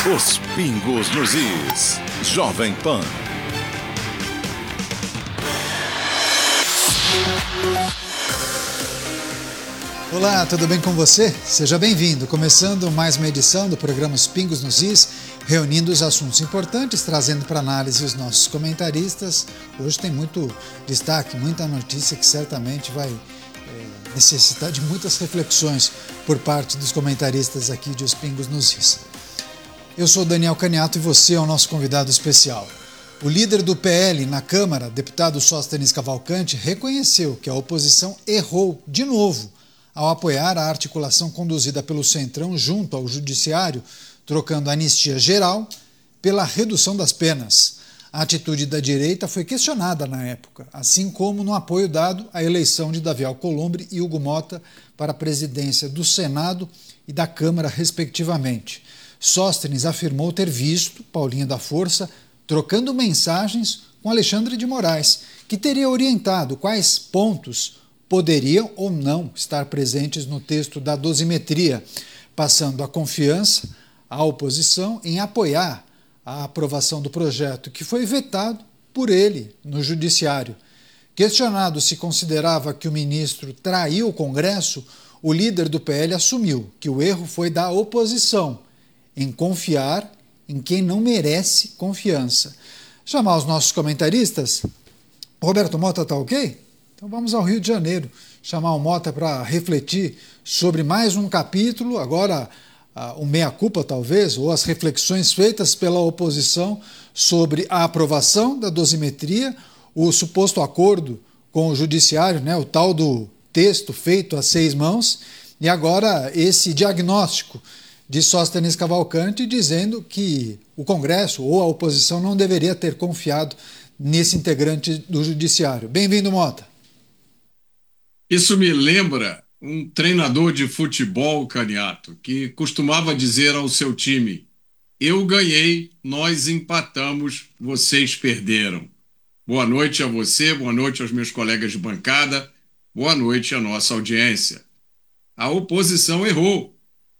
Os pingos nos is. Jovem Pan. Olá, tudo bem com você? Seja bem-vindo. Começando mais uma edição do programa Os Pingos nos Is, reunindo os assuntos importantes, trazendo para análise os nossos comentaristas. Hoje tem muito destaque, muita notícia que certamente vai necessitar de muitas reflexões por parte dos comentaristas aqui de Os Pingos nos Is. Eu sou Daniel Caniato e você é o nosso convidado especial. O líder do PL na Câmara, deputado Sóstenes Cavalcante, reconheceu que a oposição errou de novo ao apoiar a articulação conduzida pelo Centrão junto ao Judiciário, trocando a anistia geral pela redução das penas. A atitude da direita foi questionada na época, assim como no apoio dado à eleição de Davi Alcolumbre e Hugo Motta para a presidência do Senado e da Câmara, respectivamente. Sóstenes afirmou ter visto Paulinho da Força trocando mensagens com Alexandre de Moraes, que teria orientado quais pontos poderiam ou não estar presentes no texto da dosimetria, passando a confiança à oposição em apoiar a aprovação do projeto, que foi vetado por ele no Judiciário. Questionado se considerava que o ministro traiu o Congresso, o líder do PL assumiu que o erro foi da oposição em confiar em quem não merece confiança. Chamar os nossos comentaristas. Roberto Motta está ok? Então vamos ao Rio de Janeiro, chamar o Motta para refletir sobre mais um capítulo, agora o meia-culpa talvez, ou as reflexões feitas pela oposição sobre a aprovação da dosimetria, o suposto acordo com o Judiciário, né, o tal do texto feito a 6 mãos, e agora esse diagnóstico de Sóstenes Cavalcante dizendo que o Congresso ou a oposição não deveria ter confiado nesse integrante do Judiciário. Bem-vindo, Motta. Isso me lembra um treinador de futebol, Caniato, que costumava dizer ao seu time: eu ganhei, nós empatamos, vocês perderam. Boa noite a você, boa noite aos meus colegas de bancada, boa noite à nossa audiência. A oposição errou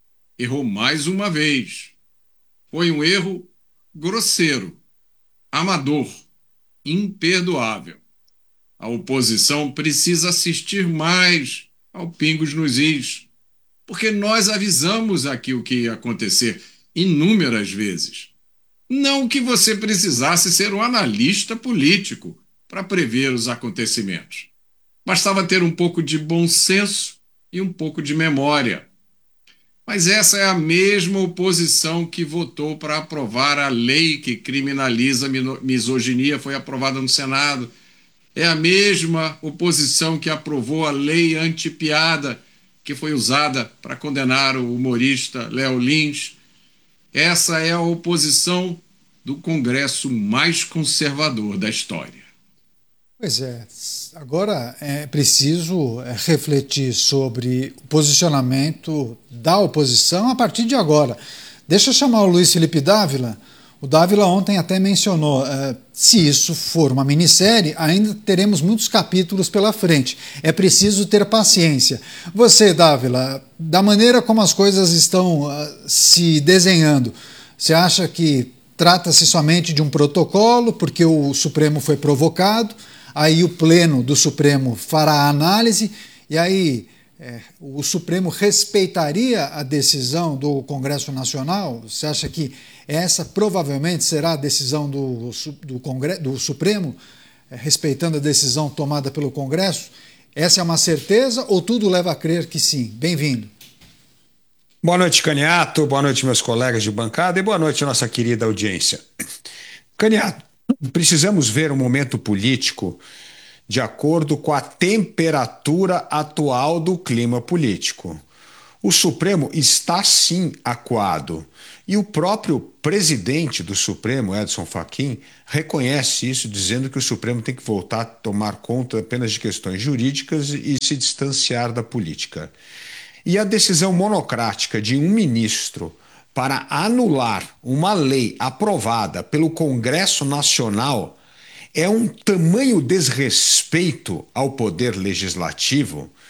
mais uma vez. Foi um erro grosseiro, amador, imperdoável. A oposição precisa assistir mais ao Pingos nos Is, porque nós avisamos aqui o que ia acontecer inúmeras vezes. Não que você precisasse ser um analista político para prever os acontecimentos. Bastava ter um pouco de bom senso e um pouco de memória. Mas essa é a mesma oposição que votou para aprovar a lei que criminaliza a misoginia, foi aprovada no Senado. É a mesma oposição que aprovou a lei anti-piada, que foi usada para condenar o humorista Léo Lins. Essa é a oposição do Congresso mais conservador da história. Pois é, agora é preciso refletir sobre o posicionamento da oposição a partir de agora. Deixa eu chamar o Luiz Felipe Dávila. O Dávila ontem até mencionou, se isso for uma minissérie, ainda teremos muitos capítulos pela frente. É preciso ter paciência. Você, Dávila, da maneira como as coisas estão se desenhando, você acha que trata-se somente de um protocolo, porque o Supremo foi provocado, aí o Pleno do Supremo fará a análise, e aí o Supremo respeitaria a decisão do Congresso Nacional? Você acha que essa provavelmente será a decisão do Supremo, respeitando a decisão tomada pelo Congresso? Essa é uma certeza ou tudo leva a crer que sim? Bem-vindo. Boa noite, Caniato, boa noite, meus colegas de bancada, e boa noite, nossa querida audiência. Caniato, precisamos ver o momento político de acordo com a temperatura atual do clima político. O Supremo está sim acuado e o próprio presidente do Supremo, Edson Fachin, reconhece isso, dizendo que o Supremo tem que voltar a tomar conta apenas de questões jurídicas e se distanciar da política. E a decisão monocrática de um ministro para anular uma lei aprovada pelo Congresso Nacional é um tamanho desrespeito ao poder legislativo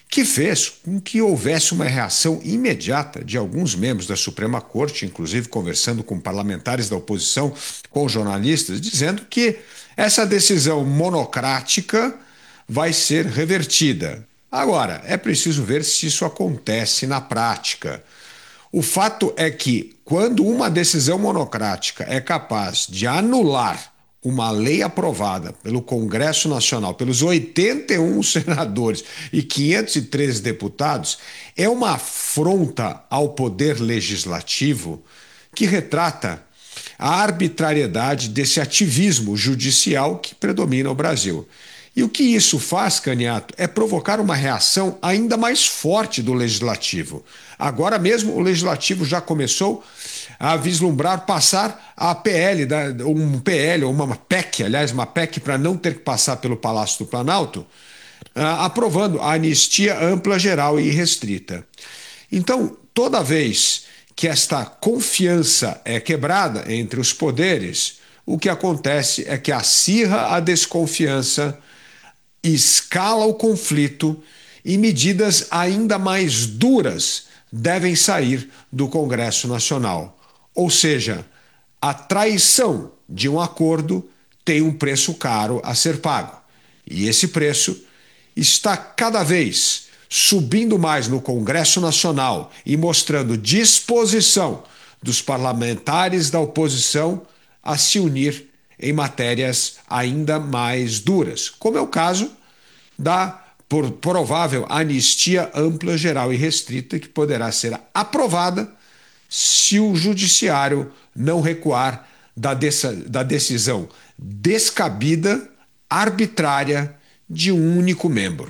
que fez com que houvesse uma reação imediata de alguns membros da Suprema Corte, inclusive conversando com parlamentares da oposição, com jornalistas, dizendo que essa decisão monocrática vai ser revertida. Agora, é preciso ver se isso acontece na prática. O fato é que, quando uma decisão monocrática é capaz de anular uma lei aprovada pelo Congresso Nacional, pelos 81 senadores e 513 deputados, é uma afronta ao poder legislativo que retrata a arbitrariedade desse ativismo judicial que predomina no Brasil. E o que isso faz, Caniato, é provocar uma reação ainda mais forte do Legislativo. Agora mesmo o Legislativo já começou a vislumbrar passar a PL, um PL, ou uma PEC, aliás, uma PEC para não ter que passar pelo Palácio do Planalto, aprovando a anistia ampla, geral e restrita. Então, toda vez que esta confiança é quebrada entre os poderes, o que acontece é que acirra a desconfiança, escala o conflito e medidas ainda mais duras devem sair do Congresso Nacional. Ou seja, a traição de um acordo tem um preço caro a ser pago. E esse preço está cada vez subindo mais no Congresso Nacional e mostrando disposição dos parlamentares da oposição a se unir em matérias ainda mais duras, como é o caso da provável anistia ampla, geral e restrita, que poderá ser aprovada se o judiciário não recuar da decisão descabida, arbitrária de um único membro.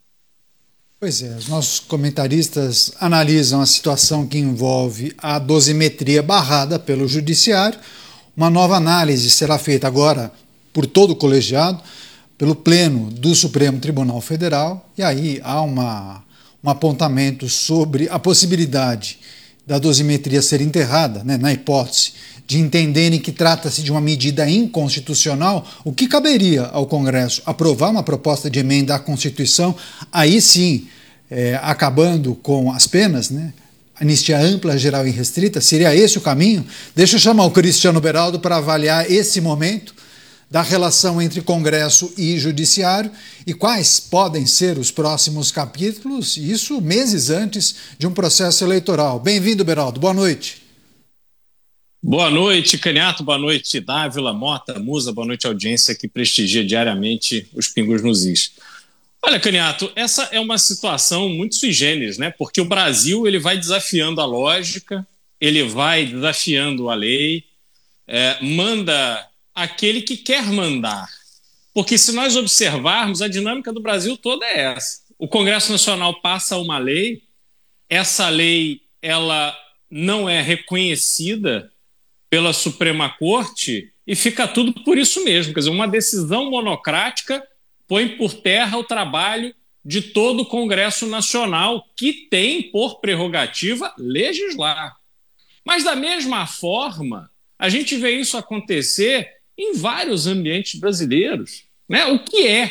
Pois é, os nossos comentaristas analisam a situação que envolve a dosimetria barrada pelo judiciário. Uma nova análise será feita agora por todo o colegiado, pelo Pleno do Supremo Tribunal Federal, e aí há um apontamento sobre a possibilidade da dosimetria ser enterrada, né, na hipótese de entenderem que trata-se de uma medida inconstitucional. O que caberia ao Congresso? Aprovar uma proposta de emenda à Constituição, aí sim, acabando com as penas, né? Anistia ampla, geral e restrita, seria esse o caminho? Deixa eu chamar o Cristiano Beraldo para avaliar esse momento da relação entre Congresso e Judiciário e quais podem ser os próximos capítulos, isso meses antes de um processo eleitoral. Bem-vindo, Beraldo. Boa noite. Boa noite, Caniato. Boa noite, Dávila, Mota, Musa. Boa noite, audiência que prestigia diariamente os Pingos nos Is. Olha, Caniato, essa é uma situação muito sui generis, né? Porque o Brasil ele vai desafiando a lógica, ele vai desafiando a lei, manda aquele que quer mandar. Porque se nós observarmos, a dinâmica do Brasil toda é essa. O Congresso Nacional passa uma lei, essa lei ela não é reconhecida pela Suprema Corte e fica tudo por isso mesmo. Quer dizer, uma decisão monocrática põe por terra o trabalho de todo o Congresso Nacional, que tem por prerrogativa legislar. Mas, da mesma forma, a gente vê isso acontecer em vários ambientes brasileiros, né? O que é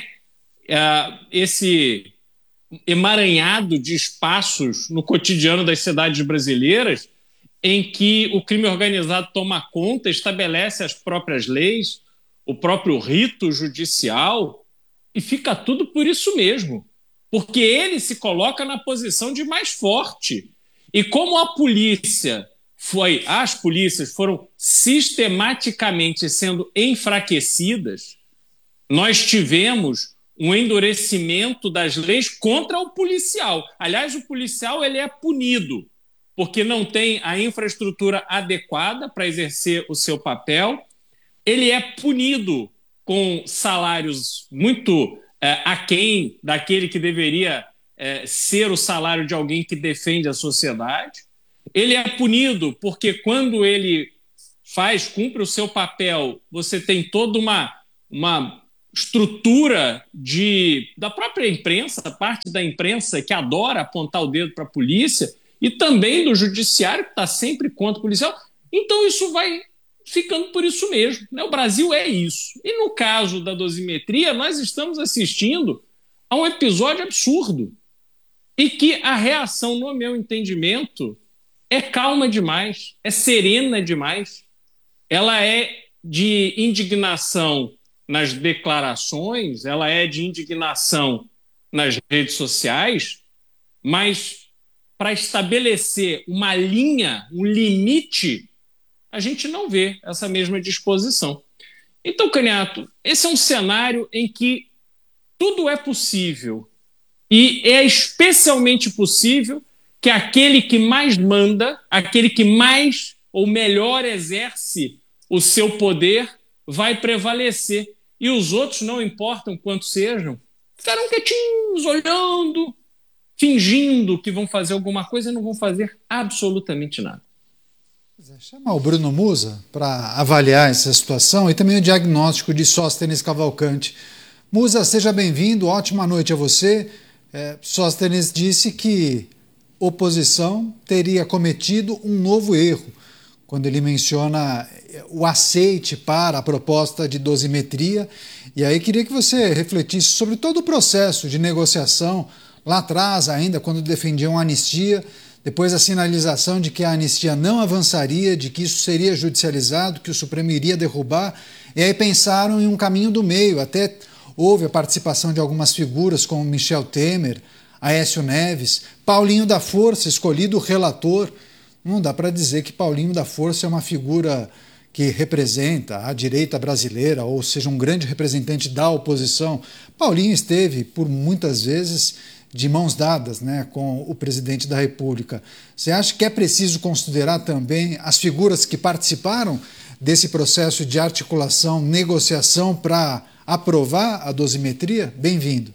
esse emaranhado de espaços no cotidiano das cidades brasileiras em que o crime organizado toma conta, estabelece as próprias leis, o próprio rito judicial, e fica tudo por isso mesmo, porque ele se coloca na posição de mais forte. E como as polícias foram sistematicamente sendo enfraquecidas, nós tivemos um endurecimento das leis contra o policial. Aliás, o policial ele é punido porque não tem a infraestrutura adequada para exercer o seu papel, ele é punido com salários muito aquém daquele que deveria ser o salário de alguém que defende a sociedade. Ele é punido porque quando ele cumpre o seu papel, você tem toda uma estrutura da própria imprensa, parte da imprensa que adora apontar o dedo para a polícia, e também do judiciário, que está sempre contra o policial. Então isso vai ficando por isso mesmo, né? O Brasil é isso. E no caso da dosimetria, nós estamos assistindo a um episódio absurdo. e que a reação, no meu entendimento, é calma demais, é serena demais. Ela é de indignação nas declarações, ela é de indignação nas redes sociais, mas para estabelecer uma linha, um limite, a gente não vê essa mesma disposição. Então, Caniato, esse é um cenário em que tudo é possível e é especialmente possível que aquele que mais manda, aquele que mais ou melhor exerce o seu poder, vai prevalecer. E os outros, não importam quanto sejam, ficarão quietinhos, olhando, fingindo que vão fazer alguma coisa e não vão fazer absolutamente nada. Chamar o Bruno Musa para avaliar essa situação e também o diagnóstico de Sóstenes Cavalcante. Musa, seja bem-vindo, ótima noite a você. Sóstenes disse que oposição teria cometido um novo erro quando ele menciona o aceite para a proposta de dosimetria. E aí queria que você refletisse sobre todo o processo de negociação lá atrás ainda, quando defendiam a anistia, depois a sinalização de que a anistia não avançaria, de que isso seria judicializado, que o Supremo iria derrubar, e aí pensaram em um caminho do meio. Até houve a participação de algumas figuras como Michel Temer, Aécio Neves, Paulinho da Força, escolhido relator. Não dá para dizer que Paulinho da Força é uma figura que representa a direita brasileira, ou seja, um grande representante da oposição. Paulinho esteve, por muitas vezes, de mãos dadas, né, com o presidente da República. Você acha que é preciso considerar também as figuras que participaram desse processo de articulação, negociação para aprovar a dosimetria? Bem-vindo.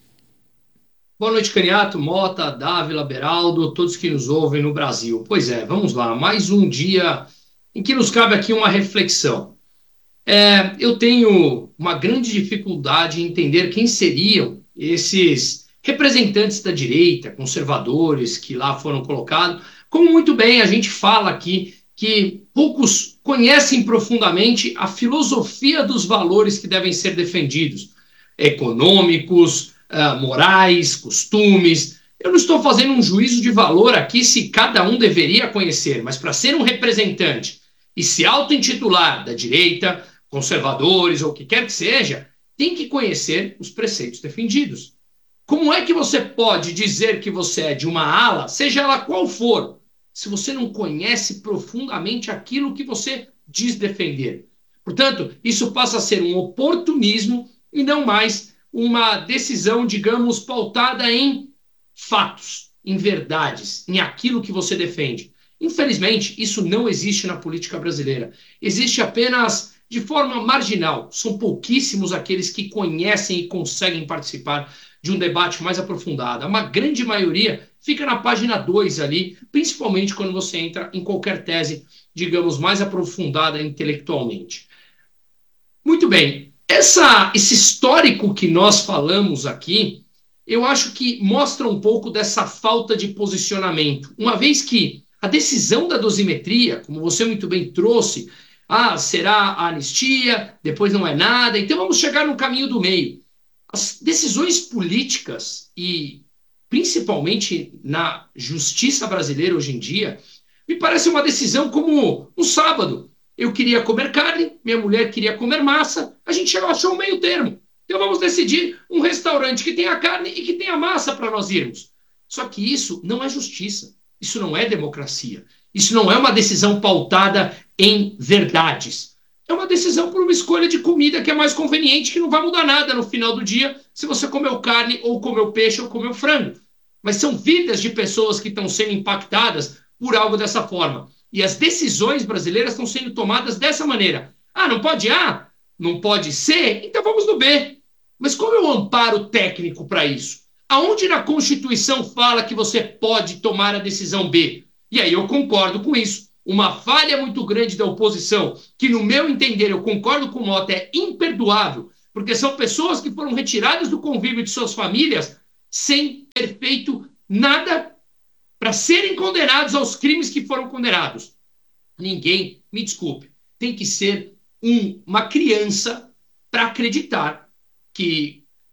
Boa noite, Caniato, Mota, Dávila, Beraldo, todos que nos ouvem no Brasil. Pois é, vamos lá, mais um dia em que nos cabe aqui uma reflexão. Eu tenho uma grande dificuldade em entender quem seriam esses representantes da direita, conservadores, que lá foram colocados. Como muito bem a gente fala aqui, que poucos conhecem profundamente a filosofia dos valores que devem ser defendidos, econômicos, morais, costumes. Eu não estou fazendo um juízo de valor aqui se cada um deveria conhecer, mas para ser um representante e se auto-intitular da direita, conservadores ou o que quer que seja, tem que conhecer os preceitos defendidos. Como é que você pode dizer que você é de uma ala, seja ela qual for, se você não conhece profundamente aquilo que você diz defender? Portanto, isso passa a ser um oportunismo e não mais uma decisão, digamos, pautada em fatos, em verdades, em aquilo que você defende. Infelizmente, isso não existe na política brasileira. Existe apenas de forma marginal. São pouquíssimos aqueles que conhecem e conseguem participar de um debate mais aprofundado. Uma grande maioria fica na página 2 ali, principalmente quando você entra em qualquer tese, digamos, mais aprofundada intelectualmente. Muito bem. Esse histórico que nós falamos aqui, eu acho que mostra um pouco dessa falta de posicionamento. Uma vez que a decisão da dosimetria, como você muito bem trouxe, será a anistia, depois não é nada, então vamos chegar no caminho do meio. As decisões políticas, e principalmente na justiça brasileira hoje em dia, me parece uma decisão como um sábado. Eu queria comer carne, minha mulher queria comer massa, a gente achou um meio termo. Então vamos decidir um restaurante que tenha carne e que tenha massa para nós irmos. Só que isso não é justiça, isso não é democracia, isso não é uma decisão pautada em verdades. É uma decisão por uma escolha de comida que é mais conveniente, que não vai mudar nada no final do dia se você comeu carne, ou comeu peixe, ou comeu frango. Mas são vidas de pessoas que estão sendo impactadas por algo dessa forma. E as decisões brasileiras estão sendo tomadas dessa maneira. Não pode A? Não pode C? Então vamos no B. Mas qual é o amparo técnico para isso? Aonde na Constituição fala que você pode tomar a decisão B? E aí eu concordo com isso. Uma falha muito grande da oposição, que no meu entender, eu concordo com o Mota, é imperdoável, porque são pessoas que foram retiradas do convívio de suas famílias sem ter feito nada para serem condenados aos crimes que foram condenados. Ninguém, me desculpe, tem que ser uma criança para acreditar que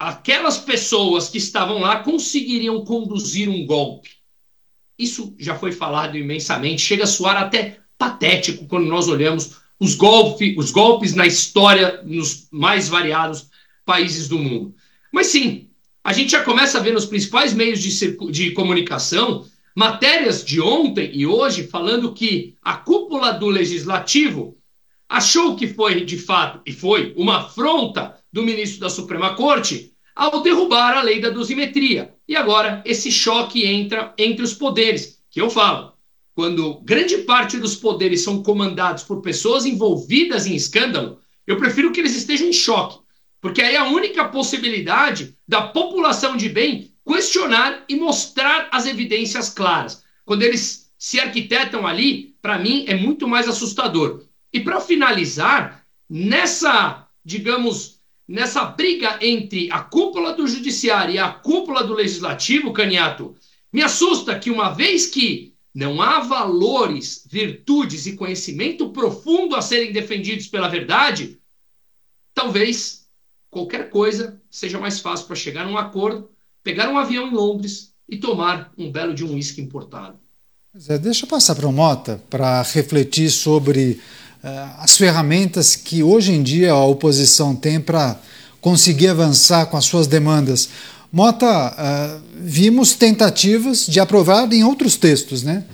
aquelas pessoas que estavam lá conseguiriam conduzir um golpe. Isso já foi falado imensamente, chega a soar até patético quando nós olhamos os golpes na história nos mais variados países do mundo. Mas sim, a gente já começa a ver nos principais meios de comunicação matérias de ontem e hoje falando que a cúpula do Legislativo achou que foi, de fato, e foi uma afronta do ministro da Suprema Corte ao derrubar a lei da dosimetria. E agora esse choque entra entre os poderes, que eu falo, quando grande parte dos poderes são comandados por pessoas envolvidas em escândalo, eu prefiro que eles estejam em choque, porque aí é a única possibilidade da população de bem questionar e mostrar as evidências claras. Quando eles se arquitetam ali, para mim é muito mais assustador. E para finalizar, nessa, digamos, nessa briga entre a cúpula do judiciário e a cúpula do legislativo, Caniato, me assusta que uma vez que não há valores, virtudes e conhecimento profundo a serem defendidos pela verdade, talvez qualquer coisa seja mais fácil para chegar num acordo, pegar um avião em Londres e tomar um belo de um uísque importado. Deixa eu passar para o Mota para refletir sobre as ferramentas que hoje em dia a oposição tem para conseguir avançar com as suas demandas. Mota, vimos tentativas de aprovar em outros textos, né?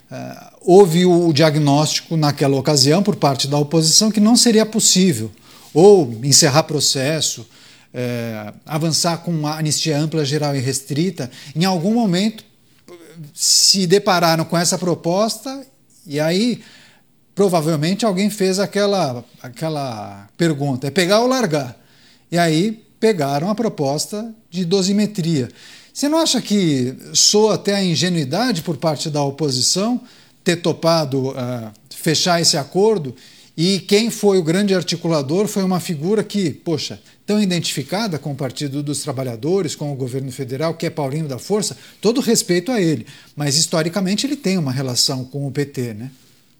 Houve o diagnóstico naquela ocasião por parte da oposição que não seria possível ou encerrar processo, avançar com uma anistia ampla, geral e restrita. Em algum momento se depararam com essa proposta e aí provavelmente alguém fez aquela pergunta, é pegar ou largar? E aí pegaram a proposta de dosimetria. Você não acha que soa até a ingenuidade por parte da oposição ter topado fechar esse acordo? E quem foi o grande articulador foi uma figura que, poxa, tão identificada com o Partido dos Trabalhadores, com o governo federal, que é Paulinho da Força, todo respeito a ele, mas historicamente ele tem uma relação com o PT, né?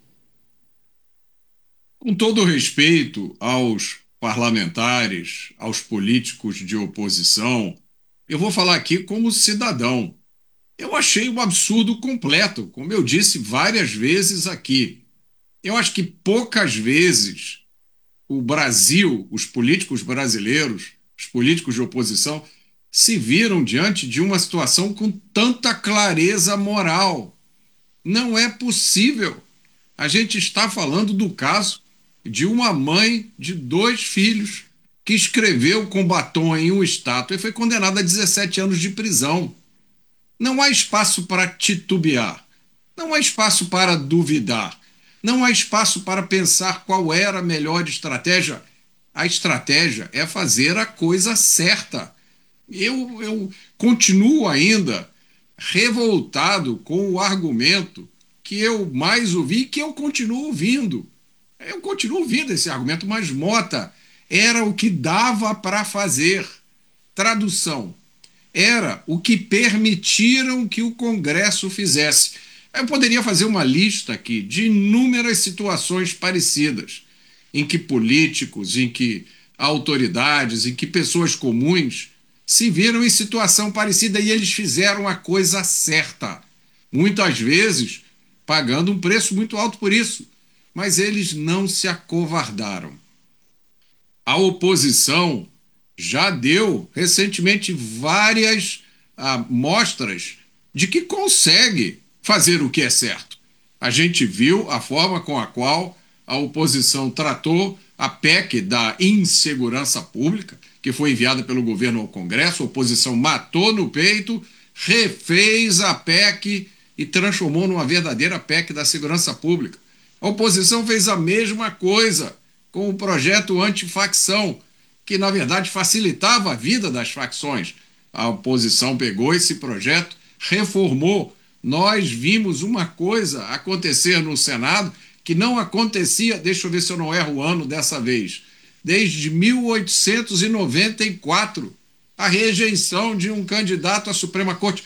Com todo respeito aos parlamentares, aos políticos de oposição, eu vou falar aqui como cidadão. Eu achei um absurdo completo, como eu disse várias vezes aqui. Eu acho que poucas vezes o Brasil, os políticos brasileiros, os políticos de oposição, se viram diante de uma situação com tanta clareza moral. Não é possível. A gente está falando do caso de uma mãe de 2 filhos que escreveu com batom em uma estátua e foi condenada a 17 anos de prisão. Não há espaço para titubear, não há espaço para duvidar, não há espaço para pensar qual era a melhor estratégia. A estratégia é fazer a coisa certa. Eu continuo ainda revoltado com o argumento que eu mais ouvi e que eu continuo ouvindo. Eu continuo ouvindo esse argumento, mas Mota, era o que dava para fazer. Tradução. Era o que permitiram que o Congresso fizesse. Eu poderia fazer uma lista aqui de inúmeras situações parecidas, em que políticos, em que autoridades, em que pessoas comuns se viram em situação parecida e eles fizeram a coisa certa. Muitas vezes pagando um preço muito alto por isso, mas eles não se acovardaram. A oposição já deu recentemente várias mostras de que consegue fazer o que é certo. A gente viu a forma com a qual a oposição tratou a PEC da insegurança pública, que foi enviada pelo governo ao Congresso. A oposição matou no peito, refez a PEC e transformou numa verdadeira PEC da segurança pública. A oposição fez a mesma coisa com o projeto antifacção, que na verdade facilitava a vida das facções. A oposição pegou esse projeto, reformou. Nós vimos uma coisa acontecer no Senado que não acontecia, deixa eu ver se eu não erro o ano dessa vez, desde 1894, a rejeição de um candidato à Suprema Corte.